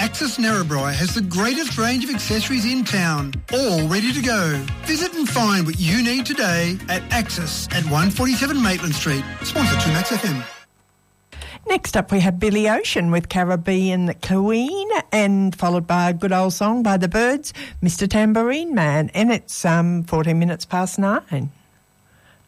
Axis Narrabri has the greatest range of accessories in town, all ready to go. Visit and find what you need today at Axis at 147 Maitland Street. Sponsored to Max FM. Next up we have Billy Ocean with Caribbean Queen, and followed by a good old song by the Byrds, Mr Tambourine Man, and it's 14 minutes past 9.